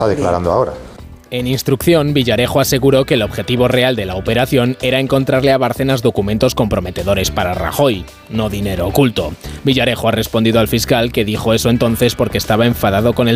Está declarando ahora. En instrucción, Villarejo aseguró que el objetivo real de la operación era encontrarle a Bárcenas documentos comprometedores para Rajoy, no dinero oculto. Villarejo ha respondido al fiscal que dijo eso entonces porque estaba enfadado con el